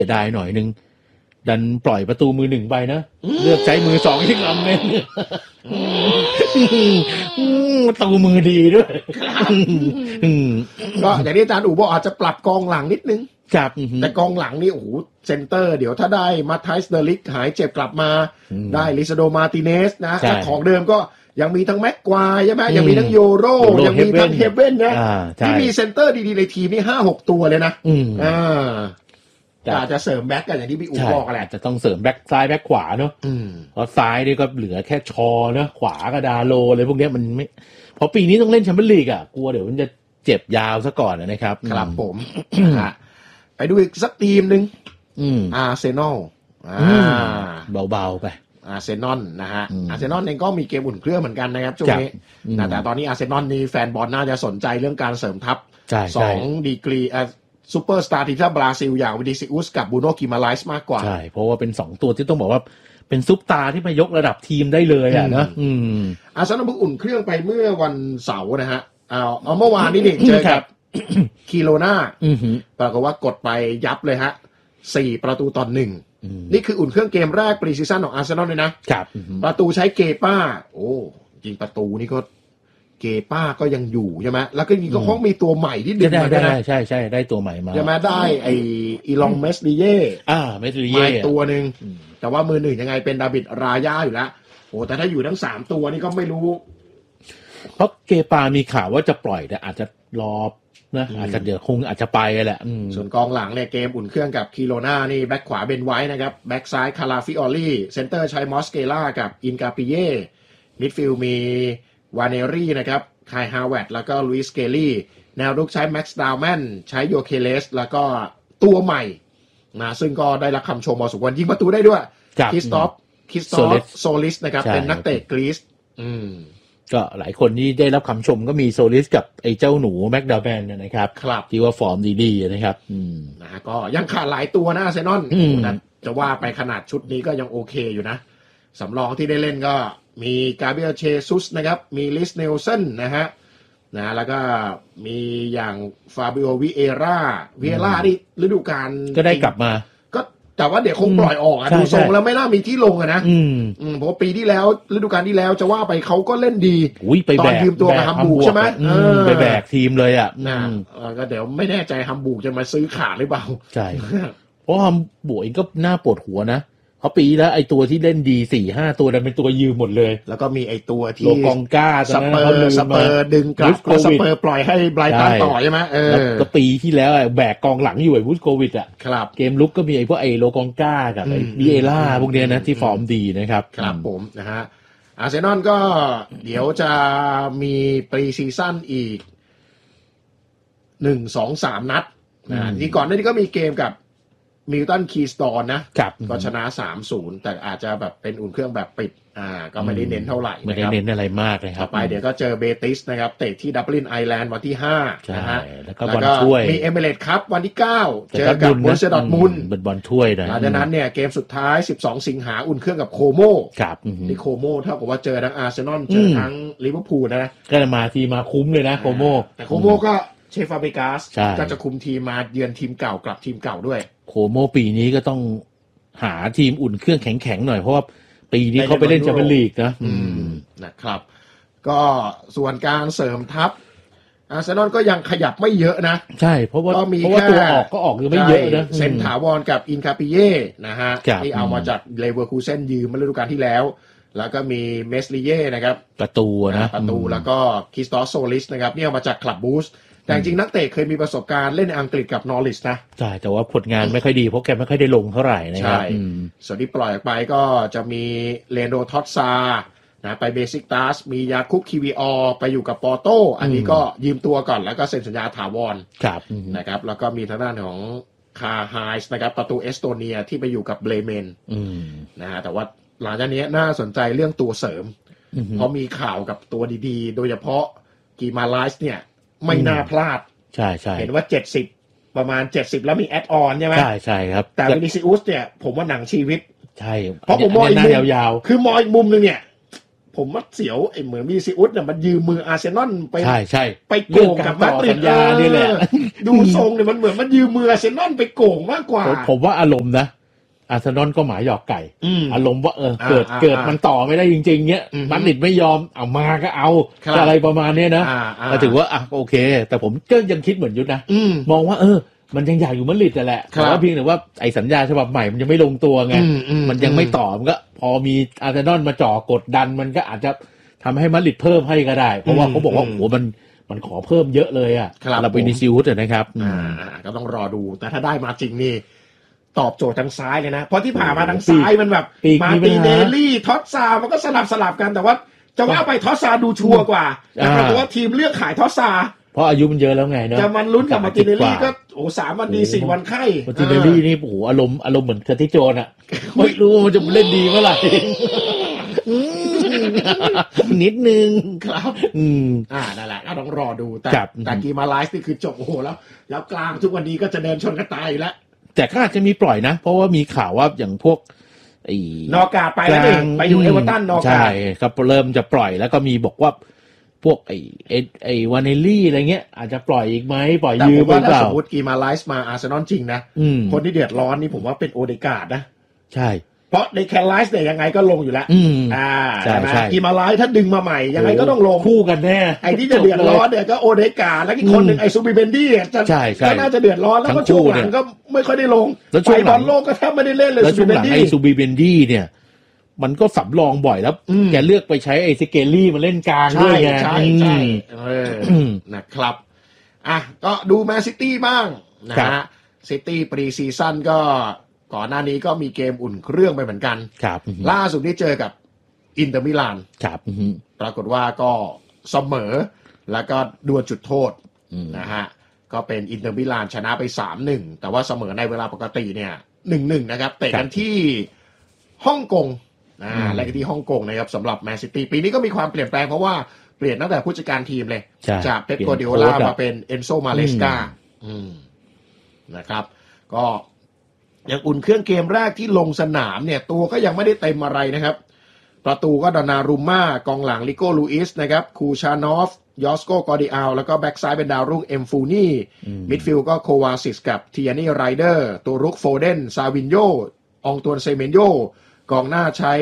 จะได้หน่อยนึงดันปล่อยประตูมือหนึ่งไปนะเลือกใช้มือสองที่ลำเนี่ยประตูมือดีด้วยก็อย่างที่อาจารย์อู๋บอกอาจจะปรับกองหลังนิดนึงครับแต่กองหลังนี่โอ้โหเซนเตอร์เดี๋ยวถ้าได้มาไทส์เดลิกหายเจ็บกลับมาได้ลิซาโดมาติเนสนะของเดิมก็ยังมีทั้งแม็กควายใช่ไหมยังมีทั้งโยโรยังมีทั้งเฮเว่นนะที่มีเซนเตอร์ดีๆในทีมนี่ 5-6 ตัวเลยนะอาจจะเสริมแบ็กกันอย่างที่พี่อู๋บอกแหละจะต้องเสริมแบ็กซ้ายแบ็กขวาเนาะเพราะซ้ายนี่ก็เหลือแค่ชอเนาะขวาก็ดาโลอะไรพวกนี้มันไม่เพราะปีนี้ต้องเล่นแชมเปี้ยนลีกอ่ะกลัวเดี๋ยวมันจะเจ็บยาวซะก่อนนะครับครับผมไปดูอีกสักทีมนึงอาร์เซนอลเบาๆไปอาร์เซนอลนะฮะอาร์เซนอลเองก็มีเกมอุ่นเครื่องเหมือนกันนะครับช่วงนี้แต่ตอนนี้อาร์เซนอลนี่แฟนบอลน่าจะสนใจเรื่องการเสริมทัพ2ดีกรีซูเปอร์สตาร์ทีมชาติบราซิลอย่างวินิซิอุสกับบูโน่กิมาไลส์มากกว่าใช่เพราะว่าเป็น2ตัวที่ต้องบอกว่าเป็นซุปตาที่มายกระดับทีมได้เลยอ่ะนะอาร์เซนอลเพิ่งอุ่นเครื่องไปเมื่อวันเสาร์นะฮะเอาเมื่อวานนี้เจอกับคิโรนาปรากฏว่ากดไปยับเลยฮะ4-1นี่คืออุ่นเครื่องเกมแรกปรีซีซั่นของอาร์เซนอลเลยนะครับประตูใช้เกป้าโอ้จริงประตูนี่ก็เกป้าก็ยังอยู่ใช่ไหมแล้วก็ก็ห้องมีตัวใหม่ที่ดึงมาได้ใช่ได้ตัวใหม่มาใช่ไหมได้ไออีลองเมสลิเย่เมสลิเย่ตัวหนึ่งแต่ว่ามือหนึ่งยังไงเป็นดาวิดรายาอยู่แล้วโอ้แต่ถ้าอยู่ทั้ง3ตัวนี่ก็ไม่รู้เพราะเกป้ามีข่าวว่าจะปล่อยแต่อาจจะรอนะอาจจะเดี๋ยวคงอาจจะไปแหละส่วนกองหลังเนี่ยเกมอุ่นเครื่องกับคิโรนานี่แบ็คขวาเบนไว้นะครับแบ็คซ้ายคาราฟิออลลี่เซนเตอร์ใช้มอสเกล่ากับอินกาปิเย่มิดฟิลด์มีวาเนรี่นะครับคายฮาวเวิร์ดแล้วก็ลุยส์เกลลี่แนวรุกใช้แม็กซ์ดาวแมนใช้โยเคเลสแล้วก็ตัวใหม่นะซึ่งก็ได้รับคำชมพอสมควรยิงประตูได้ด้วยคริสตอฟโซลิสนะครับเป็นนักเตะกรีซก็หลายคนที่ได้รับคำชมก็มีโซลิสกับไอ้เจ้าหนูแม็กดาแมนนะครับที่ว่าฟอร์มดีๆนะครับนะก็ยังขาดหลายตัวนะอาร์เซนอลจะว่าไปขนาดชุดนี้ก็ยังโอเคอยู่นะสำรองที่ได้เล่นก็มีกาเบรียลเชซุสนะครับมีลิสเนลสันนะฮะแล้วก็มีอย่างฟาบิโอวิเอร่าที่ฤดูกาลก็ได้กลับมาก็แต่ว่าเดี๋ยวคงปล่อยออกดูทรงแล้วไม่น่ามีที่ลงนะเพราะปีที่แล้วฤดูกาลที่แล้วจะว่าไปเขาก็เล่นดีตอนยืมตัวกับฮัมบูร์กใช่ไหมไปแบกทีมเลยอ่ะก็เดี๋ยวไม่แน่ใจฮัมบูร์กจะมาซื้อขาดหรือเปล่าใช่เพราะฮัมบูร์กเองก็น่าปวดหัวนะเพราะปีแล้วไอ้ตัวที่เล่นดี 4-5 ตัวนั้นเป็นตัวยืมหมดเลยแล้วก็มีไอ้ตัวที่โลกองก้าสเปอร์ดึงกลับสเปอร์ปล่อยให้ไบรตันต่อใช่ไหมแล้วปีที่แล้วแบกกองหลังอยู่ไอ้วูดโควิดอ่ะเกมลุกก็มีไอ้พวกไอ้โลกองก้ากับไอ้บีเอล่าพวกเนี้ยนะที่ฟอร์มดีนะครับครับผมนะฮะอาร์เซนอลก็เดี๋ยวจะมีปรีซีซั่นอีก 1-2-3 นัดที่ก่อนหน้านี้ก็มีเกมกับมิลตันคีสตอนนะก็ชนะ 3-0 แต่อาจจะแบบเป็นอุ่นเครื่องแบบปิดก็ไม่ได้เน้นเท่าไหร่ไม่ได้เน้นอะไรมากเลยครับไปเดี๋ยวก็เจอเบติสนะครับเตะที่ดับลินไอร์แลนด์วันที่5นะฮะแล้วก็บอลถ้วยมีเอเมเรตส์คัพวันที่9เจอกับบอร์เซดอร์ทมุนด์บอลถ้วยนะหลังจากนั้นเนี่ยเกมสุดท้าย12สิงหาอุ่นเครื่องกับโคโมนี่โคโมเท่ากับว่าเจอทั้งอาร์เซนอลเจอทั้งลิเวอร์พูลนะก็มาทีมาคุ้มเลยนะโคโมแต่โคโมก็เชฟาเบกัสก็จะคุมทีมมาเยือนทีมเก่ากลับทีมเก่าด้วยโคโมปีนี้ก็ต้องหาทีมอุ่นเครื่องแข็งๆหน่อยเพราะว่าปีนี้เขาไปเล่นแชมเปี้ยนลีกนะครับก็ส่วนการเสริมทัพอาร์เซนอลก็ยังขยับไม่เยอะนะใช่เพราะว่าตัวออกก็ออกคือไม่เยอะนะเซนถาวรกับอินคาปิเย่นะฮะที่เอามาจากเลเวอร์คูเซ่นยืมมาฤดูกาลที่แล้วแล้วก็มีเมสลิเย่นะครับประตูแล้วก็คริสตอฟโซลิสนะครับนี่เอามาจากคลับบูสแต่จริงนักเตะเคยมีประสบการณ์เล่นในอังกฤษกับนอริชนะใช่แต่ว่าผลงานไม่ค่อยดีเพราะแกไม่ค่อยได้ลงเท่าไหร่นะครับใช่ส่วนที่ปล่อยออกไปก็จะมีเลโนทอตซานะไปเบซิกตัสมียาคุปคิวีออไปอยู่กับปอร์โตอันนี้ก็ยืมตัวก่อนแล้วก็เซ็นสัญญาถาวรนะครับแล้วก็มีทางด้านของคาไฮส์นะครับประตูเอสโตเนียที่ไปอยู่กับเบรเมนนะฮะแต่ว่าหลังจากนี้น่าสนใจเรื่องตัวเสริมเพราะมีข่าวกับตัวดีๆโดยเฉพาะกีมาไลส์เนี่ยไม่น่าพลาดใช่ใช่เห็นว่า70ประมาณ70แล้วมีแอดออนใช่ไหมใช่ครับแต่วินิซิอุสเนี่ยผมว่าหนังชีวิตใช่เพราะผมมองอีกมุมคือมองอีกมุมนึงเนี่ยผมว่าเสียวไอ้เหมือนมีซิอุสเนี่ยมันยืมมืออาร์เซนอลไปใช่ไปโกงกับมาดริดนี่แหละดูทรงเนี่ยมันเหมือนมันยืมมืออาร์เซนอลไปโกงมากกว่าผมว่าอารมณ์นะอาร์เซนอลก็หมายหยอกไก่อารมณ์ว่าเกิดมันต่อไม่ได้จริงๆเนี้ยมาดริดไม่ยอมเอามาก็เอาอะไรประมาณนี้นะก็ถือว่าโอเคแต่ผมก็ยังคิดเหมือนยุทธนะมองว่ามันยังอยากอยู่มาดริดแต่แหละแต่ว่าเพียงแต่ว่าไอ้สัญญาฉบับใหม่มันยังไม่ลงตัวไงมันยังไม่ต่อมันก็พอมีอาร์เซนอลมาจ่อกดดันมันก็อาจจะทำให้มาดริดเพิ่มให้ก็ได้เพราะว่าเขาบอกว่าโอ้โหมันขอเพิ่มเยอะเลยอ่ะเราเป็นนิซิอุสนะครับก็ต้องรอดูแต่ถ้าได้มาจริงนี่ตอบโจทย์ทางซ้ายเลยนะเพราะที่ผ่านมาทางซ้ายมันแบบมาตีเนลลี่ท็อตซามันก็สลับกันแต่ว่าจะว่าไปท็อตซาดูชัวร์กว่านะครับแต่ว่าทีมเลือกขายท็อตซาเพราะอายุมันเยอะแล้วไงเนาะจะมันลุ้นกับมาติเนลลี่ก็โอ้3 วันดี4 วันไข้มาติเนลลี่นี่โอ้โหอารมณ์เหมือนเคอร์ติสโจนส์อ่ะไม่รู้มันจะเล่นดีเมื่อไหร่นิดนึงครับนั่นแหละก็ต้องรอดูแต่กีมาไลฟ์นี่คือจบโอ้โหแล้วกลางทุกวันนี้ก็จะเดินชนกันตายอยู่แล้วแต่ก็อาจจะมีปล่อยนะเพราะว่ามีข่าวว่าอย่างพวกนอกาไปแล้วไปอยู่เอเวอร์ตันนอกาใช่ครับเริ่มจะปล่อยแล้วก็มีบอกว่าพวกไอ้วานเนลลี่อะไรเงี้ยอาจจะปล่อยอีกไหมปล่อยยืมหรือเปล่าสมมติกีมาไลฟ์มาอาร์เซนอลจริงนะคนที่เดือดร้อนนี่ผมว่าเป็นโอเดการ์ดนะใช่เพราะในแคลไลฟ์เนี่ยยังไงก็ลงอยู่แล้วใช่ไหมกีมาไลฟ์ถ้าดึงมาใหม่ยังไงก็ต้องลงคู่กันแน่ไอ้ที่จะเดือดร้อนเนี่ยก็โอเดการ์ดแล้วอีกคนหนึ่งไอ้ซูบิเบนดี้ก็น่าจะเดือดร้อนแล้วก็ช่วงหลังก็ไม่ค่อยได้ลงไปบอลโลกก็แทบไม่ได้เล่นเลยซูบิเบนดี้ไอ้ซูบิเบนดี้เนี่ยมันก็สำรองบ่อยแล้วแกเลือกไปใช้ไอ้สเกลลี่มาเล่นกลางด้วยไงใช่นะครับก็ดูแมนซิตี้บ้างนะฮะซิตี้ปรีซีซั่นก็ก่อนหน้านี้ก็มีเกมอุ่นเครื่องไปเหมือนกันล่าสุดที่เจอกับอินเตอร์มิลานปรากฏว่าก็เสมอแล้วก็ดวลจุดโทษนะฮะก็เป็นอินเตอร์มิลานชนะไป 3-1 แต่ว่าเสมอในเวลาปกติเนี่ย 1-1 นะครับเตะกันที่ฮ่องกงและที่ฮ่องกงนะครับสำหรับแมนซิตี้ปีนี้ก็มีความเปลี่ยนแปลงเพราะว่าเปลี่ยนตั้งแต่ผู้จัดการทีมเลยจากเป๊ป กัวร์ดิโอลามาเป็นเอนโซ มาเลสกานะครับก็ยังอุ่นเครื่องเกมแรกที่ลงสนามเนี่ยตัวก็ยังไม่ได้เต็มอะไรนะครับประตูก็ดานารุม่ากองหลังลิโก้ลูอิสนะครับคูชานอฟยอสโกกอร์ดิอัลแล้วก็แบ็กซ้ายเป็นดาวรุ่งเอ็มฟูนี่มิดฟิลด์ก็โควาซิสกับทีอานี่ไรเดอร์ตัวรุกโฟเดนซาวินโยองตวนเซเมนโยกองหน้าใช้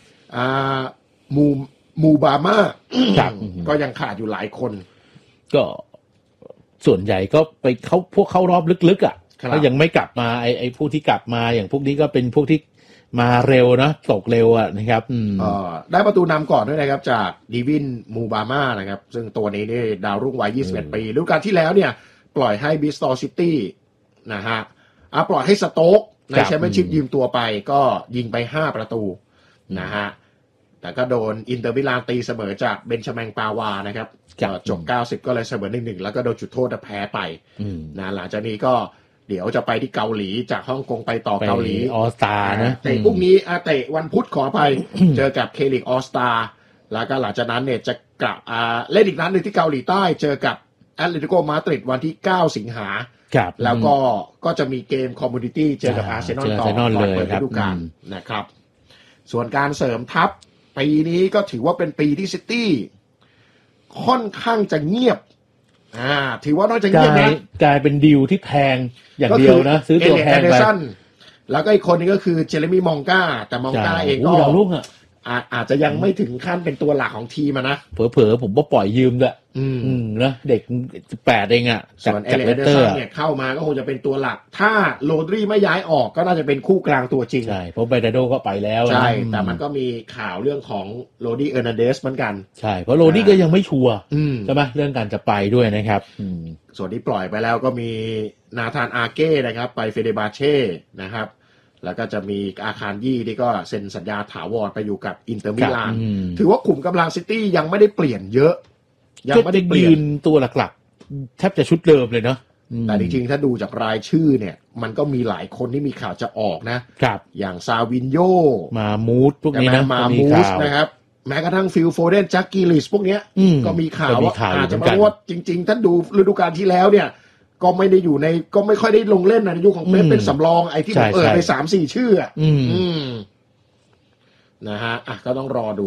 มูบาม่าก็ยังขาดอยู่หลายคนก็ส่วนใหญ่ก็ไปพวกเข้ารอบลึกๆอ่ะก็ยังไม่กลับมาไอ้พวกที่กลับมาอย่างพวกนี้ก็เป็นพวกที่มาเร็วนะตกเร็วอ่ะนะครับได้ประตูนำก่อนด้วยนะครับจากดีวินมูบาม่านะครับซึ่งตัวนี้นี่ดาวรุ่งวัย21 ปีฤดูกาลที่แล้วเนี่ยปล่อยให้บิสตอร์ซิตี้นะฮะปล่อยให้สโต๊กในแชมเปี้ยนชิพยืมตัวไปก็ยิงไป5 ประตูนะฮะแต่ก็โดนอินเตอร์มิลานตีเสมอจากเบนชาแมงปาวานะครับจบ90ก็เลยเสมอ 1-1 แล้วก็โดนจุดโทษแพ้ไปนะหลังจากนี้ก็เดี๋ยวจะไปที่เกาหลีจากฮ่องกงไปต่อเกาหลีออสตานะเตะพรุ่งนี้เตะวันพุธขออภัยเจอกับเคลิกออสตาแล้วก็หลังจากนั้นเนี่ยจะกลับเล่นอีกนัดนึงที่เกาหลีใต้เจอกับแอตเลติโกมาดริดวันที่9 สิงหาแล้วก็จะมีเกมคอมมูนิตี้เจอกับอาร์เซนอลต่อเปิดฤดูกาลนะครับส่วนการเสริมทัพปีนี้ก็ถือว่าเป็นปีที่ซิตี้ค่อนข้างจะเงียบถือว่านอกจากเงียบนะกลายเป็นดีลที่แพงอย่างเดียวนะซื้อตัวแพงไปแล้วก็อีกคนนึงก็คือเจเรมี่มองกาแต่มองกาเองก็อาจจะยังไม่ถึงขั้นเป็นตัวหลักของทีมนะเผลอๆผมว่าปล่อยยืมด้วยนะเด็ก18เองอ่ะส่วนเอเลเดอร์เนี่ยเข้ามาก็คงจะเป็นตัวหลักถ้าโรดรีไม่ย้ายออกก็น่าจะเป็นคู่กลางตัวจริงใช่เพราะเบรโดก็ไปแล้วใช่แต่มันก็มีข่าวเรื่องของโรดี้เออร์นันเดสเหมือนกันใช่เพราะโรดี้ก็ยังไม่ชัวร์ใช่ไหมเรื่องการจะไปด้วยนะครับส่วนที่ปล่อยไปแล้วก็มีนาธานอาเก้นะครับไปเฟเดบาเช่นะครับแล้วก็จะมีอาคารยี่ที่ก็เซ็นสัญญาถาวรไปอยู่กับอินเตอร์มิลานถือว่าขุมกำลังซิตี้ยังไม่ได้เปลี่ยนเยอะยังไม่ได้เปลี่ยนตัวหลักๆแทบจะชุดเดิมเลยเนาะแต่จริงๆถ้าดูจากรายชื่อเนี่ยมันก็มีหลายคนที่มีข่าวจะออกนะครับอย่างซาวินโยมามูสพวกนี้นะมามูสนะครับแม้กระทั่งฟิลโฟเดนแจ็คกิลิสพวกนี้ก็มีข่าวว่าอาจจะมาว่าจริงๆถ้าดูฤดูกาลที่แล้วเนี่ยก็ไม่ได้อยู่ในก็ไม่ค่อยได้ลงเล่นในยุคของเป๊ปเป็นสำรองไอ้ที่ผมไป 3-4 ชื่อนะฮะก็ต้องรอดู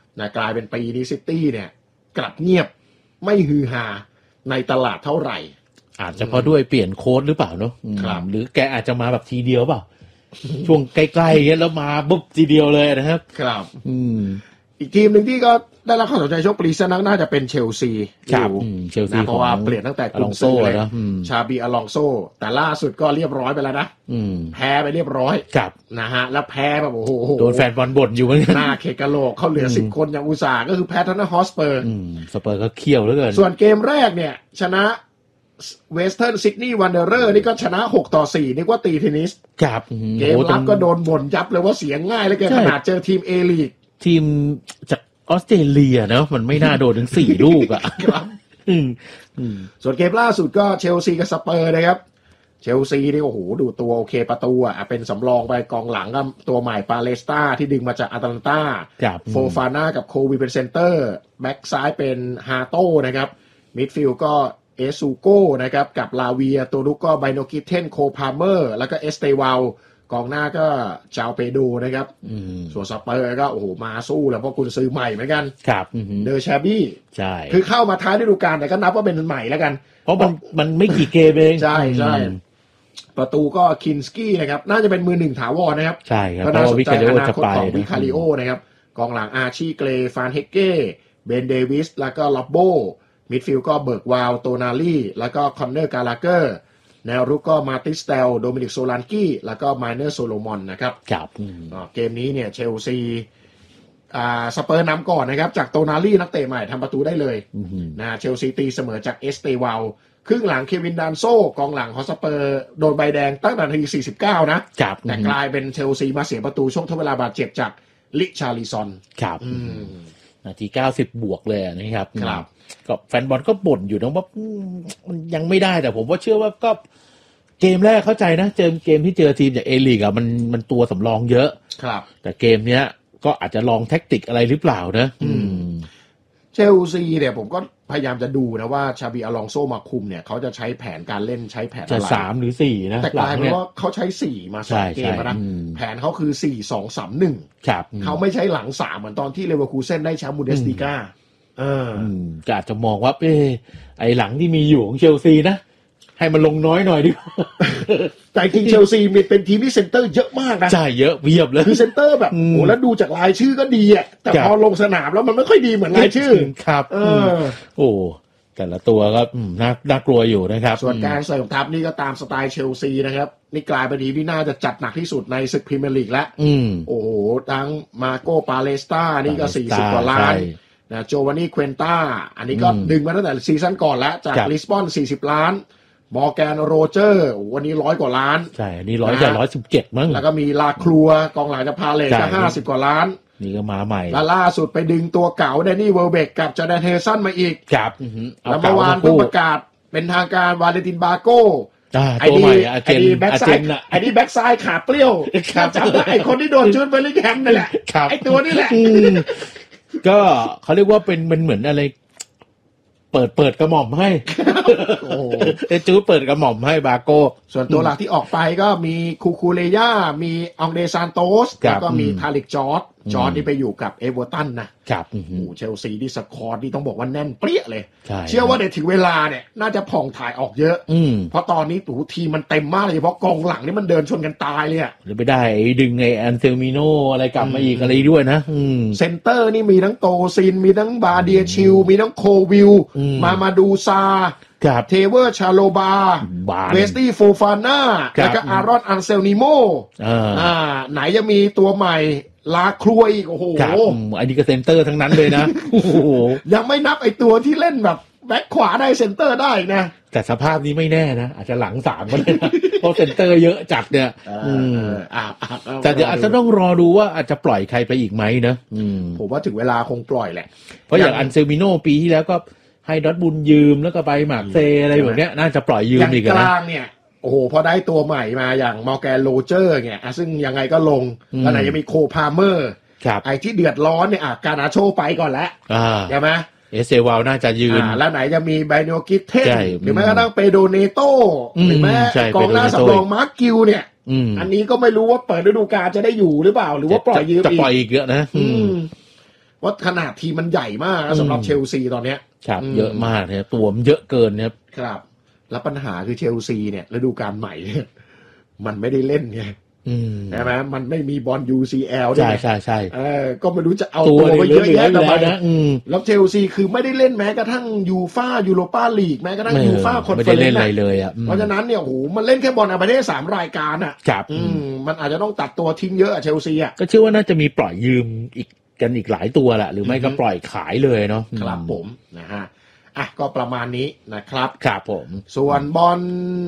นะกลายเป็นปีนี้ซิตี้เนี่ยกลับเงียบไม่ฮือฮาในตลาดเท่าไหร่อาจจะเพราะด้วยเปลี่ยนโค้ชหรือเปล่าเนาะหรือแกอาจจะมาแบบทีเดียวเปล่า ช่วงใกล้ๆเงี้ยแล้วมาปุ๊บทีเดียวเลยนะครับครับอีกทีมหนึ่งที่ก็ได้รับความสนใจช่วงปีนี้น่าจะเป็นเชลซีครับเชลซีเพราะว่าเปลี่ยนตั้งแต่กุนซือเลยชาบีอลองโซแต่ล่าสุดก็เรียบร้อยไปแล้วนะแพ้ไปเรียบร้อยนะฮะแล้วแพ้แบบโอ้โหโดนแฟนบอลบ่นอยู่เหมือนกันหน้าเคกะโลกเขาเหลือ10 คนอย่างอุตสาห์ก็คือแพ้ทันฮอสเปอร์สเปอร์ก็เขี้ยวเหลือเกินส่วนเกมแรกเนี่ยชนะเวสเทิร์นซิดนีย์วันเดอร์นี่ก็ชนะ6-4นี่ว่าตีเทนนิสครับเกมรับก็โดนบ่นยับเลยว่าเสียงง่ายแล้วแกขนาดเจอทีมเอลีกทีมจากออสเตรเลียนะมันไม่น่าโดนถึง4 ลูกอ่ะส่วนเกมล่าสุดก็เชลซีกับสเปอร์นะครับเชลซีนี่โอ้โหดูตัวโอเคประตูอ่ะเป็นสำรองไปกองหลังก็ตัวใหม่ปาเลสตาที่ดึงมาจากอาตแลนตาโฟฟาน่ากับโควีเป็นเซนเตอร์แบ็กซ้ายเป็นฮาโต้นะครับมิดฟิลด์ก็เอซูโก้นะครับกับลาเวียตัวลุกก็ไบโนกิเทนโคพาเมอร์แล้วก็เอสเตวาลกองหน้าก็จาวเปโดนะครับส่วนสเปอร์ก็โอ้โหมาสู้แล้วเพราะคุณซื้อใหม่เหมือนกันครับเดอร์ชาบี้ใช่คือเข้ามาท้ายฤดูกาลแต่ก็นับว่าเป็นใหม่แล้วกันเพราะมันไม่กี่เกมเองใช่ใช่ประตูก็คินสกี้นะครับน่าจะเป็นมือ 1ถาวรนะครับใช่ครับเพราะว่าวิคาริโอจะไปของวิคาริโอนะครับกองหลังอาร์ชีเกรฟานเฮเก้เบนเดวิสแล้วก็ล็อบโบมิดฟิลด์ก็เบิร์กวาวโตนาลีแล้วก็คอนเนอร์กาลาเกอร์แนวรุกก็มาติสเตลโดมินิกโซลันกี้แล้วก็ไมเนอร์โซโลมอนนะครับเกมนี้เนี่ยเชลซีสเปอร์นำก่อนนะครับจากโตนาลีนักเตะใหม่ทำประตูได้เลยนะเชลซีตีเสมอจากเอสเตวาลครึ่งหลังเควินดานโซกองหลังของสเปอร์โดนใบแดงตั้งแต่นาที49นะแต่กลายเป็นเชลซีมาเสียประตูช่วงทดเวลาบาดเจ็บจากลิชาริซอนครับนาที90บวกเลยนะครับก็แฟนบอลก็บ่นอยู่นะว่ามันยังไม่ได้แต่ผมว่าเชื่อว่าก็เกมแรกเข้าใจนะเกมที่เจอทีมจากเอลีกอ่ะมันตัวสำรองเยอะครับแต่เกมเนี้ยก็อาจจะลองแท็กติกอะไรหรือเปล่านะเชลซีเนี่ยผมก็พยายามจะดูนะว่าชาบีอลองโซมาคุมเนี่ยเขาจะใช้แผนการเล่นใช้แผนอะไรจะ3หรือ4นะแต่กลายเป็นว่าเขาใช้4มา2เกมนะแผนเขาคือ4-2-3-1 ครับเขาไม่ใช้หลัง3เหมือนตอนที่เลเวอร์คูเซ่นได้แชมป์บูนเดสลีกาก็อาจจะมองว่าไอ้หลังที่มีอยู่ของเชลซีนะให้มันลงน้อยหน่อยดิแต่จริงเชลซีมีเป็นทีมที่เซนเตอร์เยอะมากนะใช่เยอะเพียบเลยคือเซนเตอร์แบบโอ้แล้วดูจากรายชื่อก็ดีอ่ะแต่พอลงสนามแล้วมันไม่ค่อยดีเหมือนรายชื่อครับโอ้แต่ละตัวก็น่ากลัวอยู่นะครับส่วนการเสริมทัพนี่ก็ตามสไตล์เชลซีนะครับนี่กลายเป็นทีมที่น่าจะจัดหนักที่สุดในศึกพรีเมียร์ลีกแล้วโอ้โหทั้งมาโกปาเลสตานี่ก็40 กว่าล้านนะโจวานี่เควนต้าอันนี้ก็ดึงมาตั้งแต่ซีซั่นก่อนแล้วจากลิสบอน40 ล้านมอร์แกนโรเจอร์วันนี้100 กว่าล้านใช่อันนี้117มั้งแล้วก็มีลาครัวกองหลังจากพาเลทก็50 กว่าล้านนี่ก็มาใหม่แล้วล่าสุดไปดึงตัวเก่าแดนนี่เวลเบกกับจอร์แดนเฮสันมาอีกครับแล้วเมื่อวานเพิ่งประกาศเป็นทางการวาเลนตินบาโก้ไอ้นี่แบ็กซ้ายไอ้นี่แบ็กซ้ายขาเปรี้ยวจำได้ไอ้คนที่โดนจูดเบลลิงแฮมนั่นแหละไอ้ตัวนี้แหละก็เขาเรียกว่าเป็นมันเหมือนอะไรเปิดกระหม่อมให้โอ้จู๊เปิดกระหม่อมให้บาโก้ส่วนตัวหลักที่ออกไปก็มีคูเลย่ามีองเดซานโตสแล้วก็มีทาริกจอร์ดที่ไปอยู่กับเอเวอร์ตันนะครับโอ้เชลซีที่สคอร์ที่ต้องบอกว่าแน่นเปรี้ยเลยเชื่อว่าเดี๋ยวถึงเวลาเนี่ยน่าจะผ่องถ่ายออกเยอะเพราะตอนนี้ทีมมันเต็มมากเลยเฉพาะกองหลังนี่มันเดินชนกันตายเลยหรือไปได้ดึงไอ้อันเซลมิโนอะไรกลับมาอีกอะไรด้วยนะเซนเตอร์นี่มีทั้งโตซินมีทั้งบาเดียชิลมีทั้งโควิลมาดูซาเทเวอร์ชาโลบาเวสตี้โฟฟาน่าแล้วก็อารอนอันเซลนิโมไหนจะมีตัวใหม่ลาครัวอีกโอ้โหอันนี้ก็เซนเตอร์ทั้งนั้นเลยนะโอ้โหยังไม่นับไอตัวที่เล่นแบบแบ็คขวาได้เซนเตอร์ได้นะแต่สภาพนี้ไม่แน่นะอาจจะหลัง3ก็ได้นะเพราะเซนเตอร์เยอะจัดเนี่ยแต่เดี๋ยวอาจจะต้องรอดูว่าอาจจะปล่อยใครไปอีกไหมนะผมว่าถึงเวลาคงปล่อยแหละเพราะอย่างอันเซลมิโนปีที่แล้วก็ให้ดอร์ทมุนด์ยืมแล้วก็ไปหมากเซอะไรแบบเนี้ยน่าจะปล่อยยืมอีกนะกลางเนี่ยโอ้โหพอได้ตัวใหม่มาอย่างมอร์แกนโรเจอร์เนี่ยซึ่งยังไงก็ลงแล้วไหนจะมีโคพาเมอร์ไอ้ที่เดือดร้อนเนี่ยการนาโชไปก่อนแล้วใช่ไหมเอเซวาลน่าจะยืนแล้วไหนจะมีไบโนกิเทนหรือแม้กระทั่งเปโดเนโตหรือแม้กองหน้าสำรองมาร์กิวเนี่ยอันนี้ก็ไม่รู้ว่าเปิดฤดูกาลจะได้อยู่หรือเปล่าหรือว่าปล่อยยืมจะปล่อยอีกเยอะนะว่าขนาดทีมมันใหญ่มากสำหรับเชลซีตอนเนี้ยครับเยอะมากเนี่ยตัวมันเยอะเกินครับครับแล้วปัญหาคือเชลซีเนี่ยฤดูกาลใหม่เนี่ยมันไม่ได้เล่นไงใช่ไหมมันไม่มีบอล UCL ด้วยใช่ก็ไม่รู้จะเอาตัวไปเยอะแยะทำไมนะแล้วเชลซีคือไม่ได้เล่นแม้กระทั่งยูฟ่ายูโรปาลีกแม้กระทั่งยูฟ่าคอนเฟอเรนซ์เลยอ่ะเพราะฉะนั้นเนี่ยโอ้โหมันเล่นแค่บอลในประเทศ3รายการอ่ะมันอาจจะต้องตัดตัวทิ้งเยอะเชลซีอ่ะก็เชื่อว่าน่าจะมีปล่อยยืมอีกหลายตัวแหละหรือไม่ก็ปล่อยขายเลยเนาะครับผมนะฮะก็ประมาณนี้นะครับครับผมส่วนบอล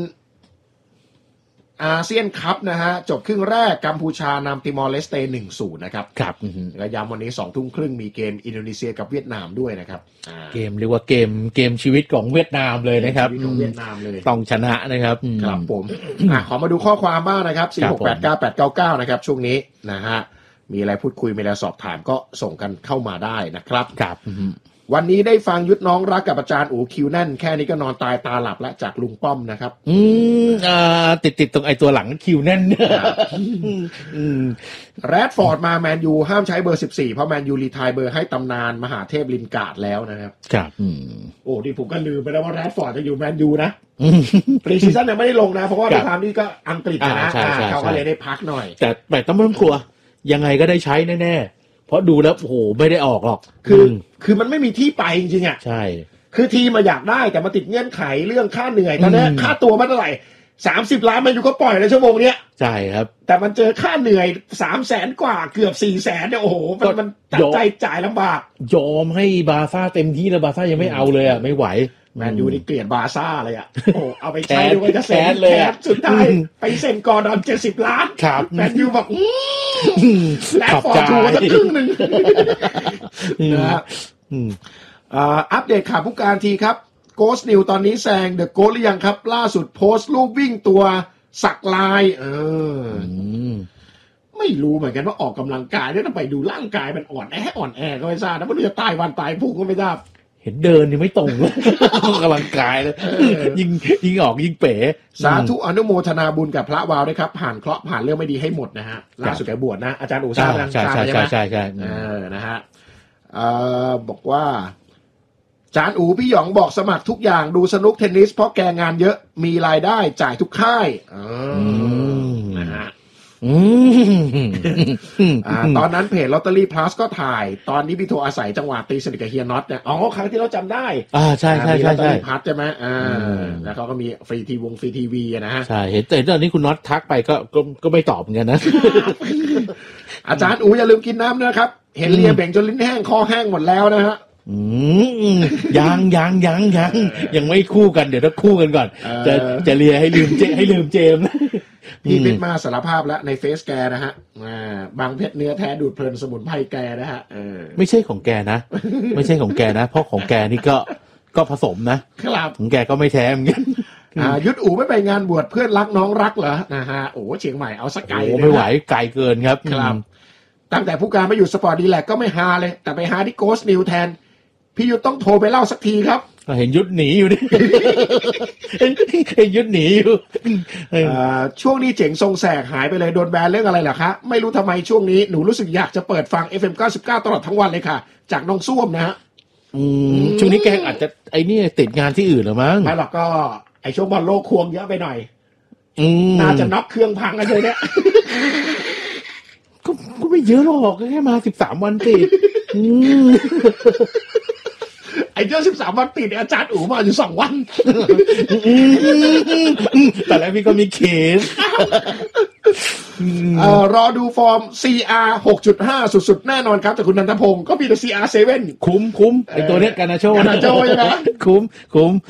อาเซียนคัพนะฮะจบครึ่งแรกกัมพูชานำติมอร์เลสเต 1-0 นะครับครับแล้วย้ำวันนี้ 20:30 นมีเกมอินโดนีเซียกับเวียดนามด้วยนะครับเกมเรียกว่าเกมชีวิตของเวียดนามเลยนะครับชีวิตของเวียดนามเลยต้องชนะนะครับครับผมขอมาดูข้อความบ้างนะครับ 4689899 นะครับช่วงนี้นะฮะมีอะไรพูดคุยมีอะไรสอบถามก็ส่งกันเข้ามาได้นะครับครับวันนี้ได้ฟังยุทธน้องรักกับอาจารย์อู๋คิวแน่นแค่นี้ก็นอนตายตาหลับแล้วจากลุงป้อมนะครับติดตรงไอตัวหลังคิวแน่นแรดฟอร์ดมาแมนยูห้ามใช้เบอร์14เพราะแมนยูรีไทร์เบอร์ให้ตำนานมหาเทพลินการ์ดแล้วนะครับครับโอ้ที่ผมก็ลืมไปแล้วว่าแรดฟอร์ดจะอยู่แมนยูนะปรีซีซั่นยังไม่ได้ลงนะเพราะว่าในทางนี้ก็อังกฤษนะเขาก็เลยได้พักหน่อยแต่ต้องไม่ต้องกลัวยังไงก็ได้ใช้แน่ๆเพราะดูแล้วโอ้โหไม่ได้ออกหรอกคือมันไม่มีที่ไปจริงๆอ่ะใช่คือทีมมาอยากได้แต่มาติดเงื่อนไขเรื่องค่าเหนื่อยตอนนี้ค่าตัวมันเท่าไหร่30 ล้านมันอยู่ก็ปล่อยในชั่วโมงเนี้ยใช่ครับแต่มันเจอค่าเหนื่อย300,000 กว่าเกือบ400,000เนี่ยโอ้โหมันตัดใจจ่ายลำบากยอมให้บาร์ซ่าเต็มที่แล้วบาร์ซ่ายังไม่เอาเลยอ่ะไม่ไหวแมนยูนี่เกลียดบาร์ซ่าเลยอ่ะโอ้เอาไปใช้ด้วยจะเซ็นเลยสุดท้ายไปเซ็นกอร์ดอน70 ล้านแมนยูบอกและฟอร์จูสักครึ่งนึงนะอัปเดตข่าวผู้การทีครับโกสนิวตอนนี้แซงเดอะโกสหรือยังครับล่าสุดโพสต์รูปวิ่งตัวสักลายไม่รู้เหมือนกันว่าออกกำลังกายเนี่ยต้องไปดูร่างกายมันอ่อนแอก็ไม่ทราบนะไม่รู้จะตายวันตายพุ่งก็ไม่ทราบเห็นเดินยังไม่ตรงเลยกำลังกายเลยยิงออกยิงเป๋สาธุอนุโมทนาบุญกับพระวาวด้วยครับผ่านเคราะห์ผ่านเรื่องไม่ดีให้หมดนะฮะล่าสุดแกบวชนะอาจารย์อู๋ทราบใช่นะฮะบอกว่าจานอูพี่หยองบอกสมัครทุกอย่างดูสนุกเทนนิสเพราะแกงานเยอะมีรายได้จ่ายทุกค่ายนะฮะตอนนั้นเพจลอตเตอรี่พลัสก็ถ่ายตอนนี้พี่โทอาศัยจังหวะตีสนิทกับเฮียน็อตเนี่ยครั้งที่เราจำได้ใช่ลอตเตอรี่พลัสใช่ไหมแล้วเขาก็มีฟรีทีวีนะฮะใช่เห็นแต่ตอนนี้คุณน็อตทักไปก็ไม่ตอบเหมือนกันนะอาจารย์อูอย่าลืมกินน้ำนะครับเห็นเลียเบ่งจนลิ้นแห้งคอแห้งหมดแล้วนะฮะยังไม่คู่กันเดี๋ยวต้องคู่กันก่อนจะเลียให้ลืมเจมพี่เพชรมาสารภาพแล้วในเฟซแกนะฮะบางเพชรเนื้อแท้ดูดเพลินสมุนไพรแกนะฮะไม่ใช่ของแกนะไม่ใช่ของแกนะเพราะของแกนี่ก็ผสมนะครับของแกก็ไม่แท้เหมือนกันยุทธอู๋ไม่ไปงานบวชเพื่อนรักน้องรักเหรอนะฮะโอ้เชียงใหม่เอาสักไกลเลยไม่ไหวไกลเกินครับตั้งแต่ผู้การมาอยู่สปอร์ตดีแลกก็ไม่ฮาเลยแต่ไปฮาที่โกสนิวแทนพี่ยุทธต้องโทรไปเล่าสักทีครับเห็นยุทธหนีอยู่ดิเห็นยุทธหนีอยู่ช่วงนี้เจ๋งทรงแสกหายไปเลยโดนแบนเรื่องอะไรเหรอคะไม่รู้ทำไมช่วงนี้หนูรู้สึกอยากจะเปิดฟัง FM 99ตลอดทั้งวันเลยค่ะจากน้องส้วมนะฮะช่วงนี้แกอาจจะไอ้นี่ติดงานที่อื่นหรือมั้งไม่หรอกก็ไอ้ช่วงบอลโลกควงเยอะไปหน่อยน่าจะน็อกเครื่องพังกันเลยเนี่ยก็ไม่เยอะหรอกแค่มา13 วันติดไอ้เจ้า13 วันติดอาจารย์อู๋มาอยู่2 วันแต่แล้วพี่ก็มีเคสรอดูฟอร์ม CR 6.5 สุดๆแน่นอนครับแต่คุณนันทพงศ์ก็มีแต่ CR 7 คุ้มไอ้ตัวเนี้ยกานาโชใช่ไหมคุ้ม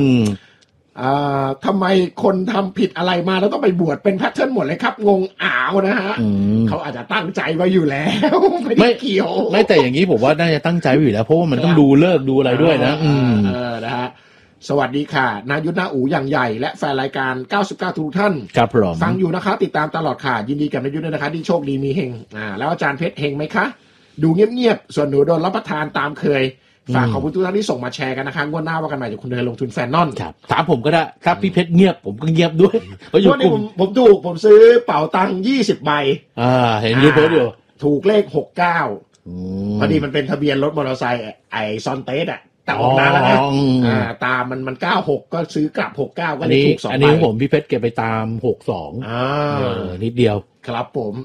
ทำไมคนทำผิดอะไรมาแล้วต้องไปบวชเป็นแพทเทิร์นหมดเลยครับงงนะฮะเขาอาจจะตั้งใจไว้อยู่แล้วไม่เกี่ยวไม่แต่อย่างนี้ผมว่าน่าจะตั้งใจไว้อยู่แล้วเพราะว่ามันต้องดูเลิกดูอะไรด้วยนะนะฮะสวัสดีค่ะนายุทธนาอูอย่างใหญ่และแฟนรายการ99ทุกท่านครับผมฟังอยู่นะคะติดตามตลอดค่ะยินดีกับนายุทธด้วยนะคะที่โชคดีมีเฮงแล้วอาจารย์เพชรเฮงไหมคะดูเงียบๆส่วนหนูโดนรับประทานตามเคยฝากขอบคุณทุกท่านที่ส่งมาแชร์กันนะคะงวดหน้าว่ากันใหม่จากคุณเดินลงทุนแฟนนอนครับถามผมก็ได้ถ้าพี่เพชรเงียบผมก็เงียบด้วยเพราะอยู่กลุ่มผมถูกผมซื้อเป๋าตังค์20 ใบเห็นยูโพสอยู่ถูกเลข69 พอดีมันเป็นทะเบียนรถมอเตอร์ไซค์ไอซอนเตสอ่ะแต่ออกนานแล้วนะตามมัน96ก็ซื้อกลับ69ก็เลยถูก2ใบอันนี้ผมพี่เพชรเก็บไปตาม62นิดเดียวครับผม